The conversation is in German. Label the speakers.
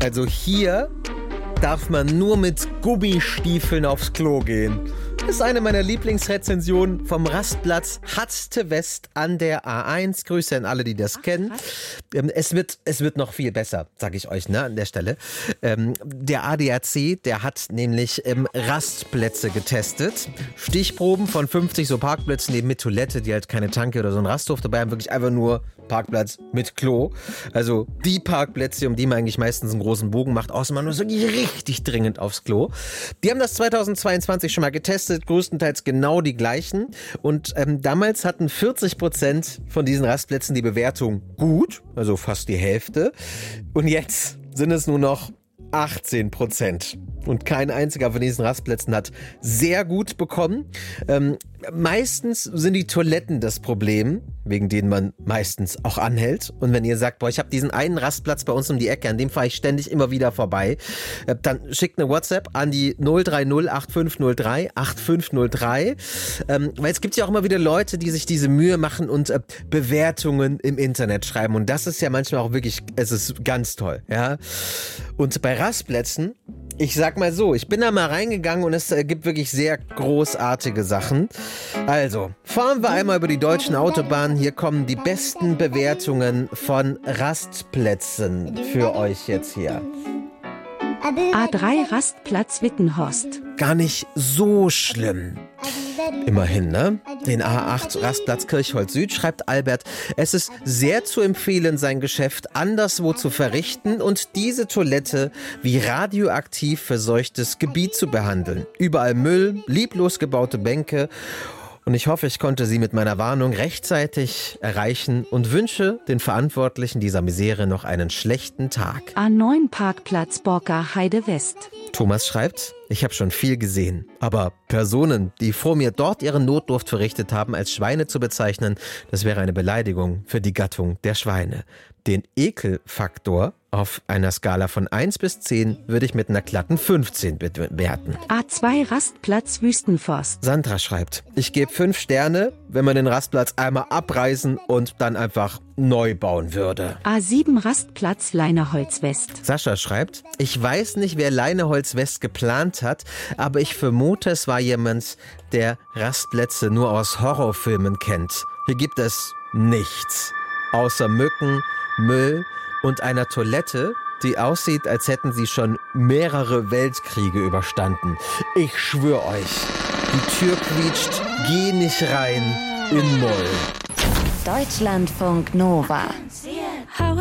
Speaker 1: Also hier darf man nur mit Gummistiefeln aufs Klo gehen. Das ist eine meiner Lieblingsrezensionen vom Rastplatz Hatzte West an der A1. Grüße an alle, die das kennen. Es wird noch viel besser, sage ich euch, an der Stelle. Der ADAC, der hat nämlich Rastplätze getestet. Stichproben von 50 so Parkplätzen eben mit Toilette, die halt keine Tanke oder so einen Rasthof dabei haben. Wirklich einfach nur Parkplatz mit Klo. Also die Parkplätze, um die man eigentlich meistens einen großen Bogen macht, außer man muss wirklich richtig dringend aufs Klo. Die haben das 2022 schon mal getestet. Größtenteils genau die gleichen. Und damals hatten 40% von diesen Rastplätzen die Bewertung gut, also fast die Hälfte. Und jetzt sind es nur noch 18%. Und kein einziger von diesen Rastplätzen hat sehr gut bekommen. Meistens sind die Toiletten das Problem, wegen denen man meistens auch anhält. Und wenn ihr sagt, boah, ich habe diesen einen Rastplatz bei uns um die Ecke, an dem fahre ich ständig immer wieder vorbei, dann schickt eine WhatsApp an die 030 8503 8503. Weil es gibt ja auch immer wieder Leute, die sich diese Mühe machen und Bewertungen im Internet schreiben. Und das ist ja manchmal auch wirklich, es ist ganz toll. Ja? Und bei Rastplätzen, ich sag mal so, ich bin da mal reingegangen und es gibt wirklich sehr großartige Sachen. Also, fahren wir einmal über die deutschen Autobahnen. Hier kommen die besten Bewertungen von Rastplätzen für euch jetzt hier.
Speaker 2: A3 Rastplatz Wittenhorst.
Speaker 1: Gar nicht so schlimm. Immerhin, ne? Den A8 Rastplatz Kirchholz Süd schreibt Albert, es ist sehr zu empfehlen, sein Geschäft anderswo zu verrichten und diese Toilette wie radioaktiv verseuchtes Gebiet zu behandeln. Überall Müll, lieblos gebaute Bänke. Und ich hoffe, ich konnte Sie mit meiner Warnung rechtzeitig erreichen und wünsche den Verantwortlichen dieser Misere noch einen schlechten Tag.
Speaker 2: A9 Parkplatz Borker Heide West.
Speaker 1: Thomas schreibt, ich habe schon viel gesehen, aber Personen, die vor mir dort ihre Notdurft verrichtet haben, als Schweine zu bezeichnen, das wäre eine Beleidigung für die Gattung der Schweine. Den Ekelfaktor auf einer Skala von 1 bis 10 würde ich mit einer glatten 15 bewerten.
Speaker 2: A2 Rastplatz Wüstenforst.
Speaker 1: Sandra schreibt, ich gebe 5 Sterne, wenn man den Rastplatz einmal abreißen und dann einfach neu bauen würde.
Speaker 2: A7 Rastplatz Leineholz West.
Speaker 1: Sascha schreibt, ich weiß nicht, wer Leineholz West geplant hat, aber ich vermute, es war jemand, der Rastplätze nur aus Horrorfilmen kennt. Hier gibt es nichts, außer Mücken, Müll und einer Toilette, die aussieht, als hätten sie schon mehrere Weltkriege überstanden. Ich schwöre euch, die Tür quietscht, geh nicht rein in Moll.
Speaker 3: Deutschlandfunk Nova.